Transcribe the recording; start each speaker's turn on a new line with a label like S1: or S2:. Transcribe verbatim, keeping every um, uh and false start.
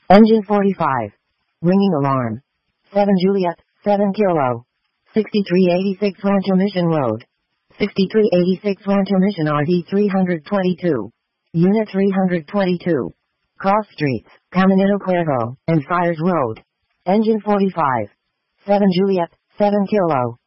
S1: Engine forty-five. Ringing alarm. seven Juliet, seven Kilo. sixty-three eighty-six Rancho Mission Road. sixty-three eighty-six Rancho Mission R D three twenty-two. Unit three twenty-two. Cross Streets, Caminito Cuervo, and Friars Road. Engine forty-five. seven Juliet, seven Kilo.